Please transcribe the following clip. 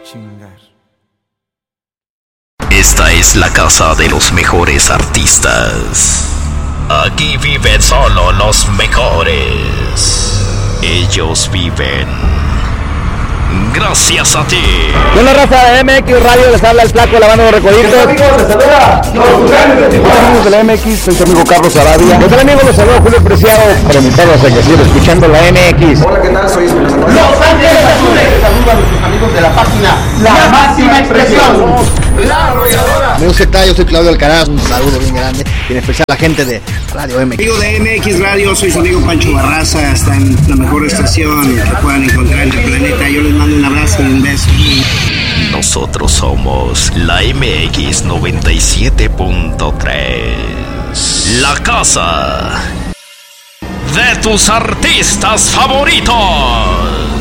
Chingar. Esta es la casa de los mejores artistas. Aquí viven solo los mejores. Ellos viven gracias a ti. Con la raza de MX Radio les habla el Flaco, la banda de los Recoditos. ¿Qué tal, amigos? Les saluda los Tucanes de Tijuana. Amigos de la MX, soy su amigo Carlos Arabia. ¿Qué tal, amigos? Los saluda Julio Preciado para invitarlos a que sigan escuchando la MX. Hola, ¿qué tal? Soy Espinosa Antonio. Los Ángeles Azules. Saludos a nuestros amigos de la página La Máxima Expresión. La Arrolladora. Amigos, ¿qué tal? Yo soy Claudio Alcaraz, un saludo bien grande, y en especial a la gente de Radio MX. Amigo de MX Radio, soy su amigo Pancho Barraza, está en la mejor estación que puedan encontrar en el planeta. Yo les mando un abrazo y un beso. Nosotros somos la MX 97.3, la casa de tus artistas favoritos.